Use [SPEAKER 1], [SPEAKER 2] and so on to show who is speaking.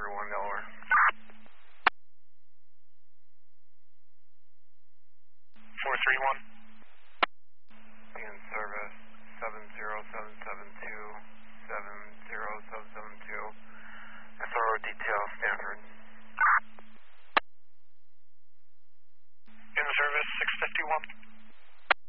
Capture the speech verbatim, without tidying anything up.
[SPEAKER 1] three one Delaware. four three one. In service seven zero